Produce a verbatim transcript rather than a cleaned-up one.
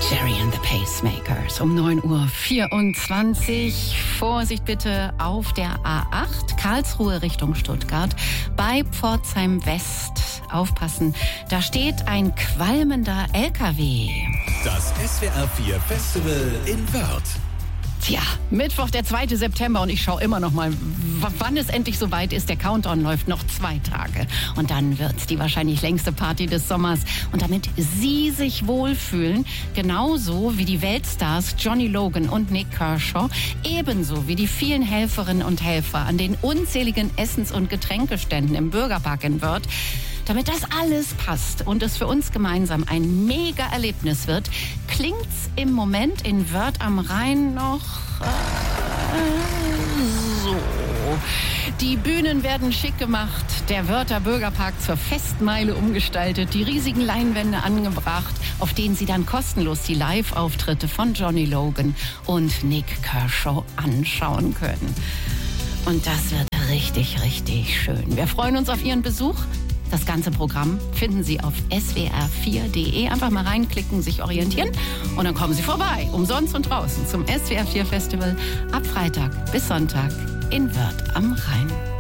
Jerry and the Pacemakers um neun Uhr vierundzwanzig. Vorsicht bitte auf der A acht, Karlsruhe Richtung Stuttgart, bei Pforzheim West. Aufpassen, da steht ein qualmender L K W. Das S W R vier Festival in Wörth. Tja, Mittwoch, der zweite September und ich schaue immer noch mal, w- wann es endlich soweit ist. Der Countdown läuft noch zwei Tage. Und dann wird's die wahrscheinlich längste Party des Sommers. Und damit Sie sich wohlfühlen, genauso wie die Weltstars Johnny Logan und Nick Kershaw, ebenso wie die vielen Helferinnen und Helfer an den unzähligen Essens- und Getränkeständen im Bürgerpark in Wörth, damit das alles passt und es für uns gemeinsam ein Mega-Erlebnis wird, klingt's im Moment in Wörth am Rhein noch äh, so. Die Bühnen werden schick gemacht, der Wörther Bürgerpark zur Festmeile umgestaltet, die riesigen Leinwände angebracht, auf denen Sie dann kostenlos die Live-Auftritte von Johnny Logan und Nick Kershaw anschauen können. Und das wird richtig, richtig schön. Wir freuen uns auf Ihren Besuch. Das ganze Programm finden Sie auf S W R vier Punkt de. Einfach mal reinklicken, sich orientieren und dann kommen Sie vorbei, umsonst und draußen, zum S W R vier Festival ab Freitag bis Sonntag in Wörth am Rhein.